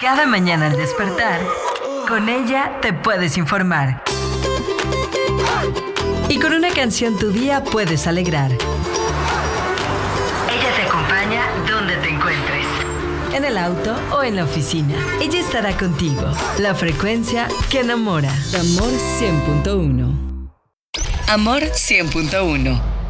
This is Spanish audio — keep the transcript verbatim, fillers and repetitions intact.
Cada mañana al despertar, con ella te puedes informar. Y con una canción tu día puedes alegrar. Ella te acompaña donde te encuentres. En el auto o en la oficina. Ella estará contigo. La frecuencia que enamora. Amor cien punto uno. Amor cien punto uno.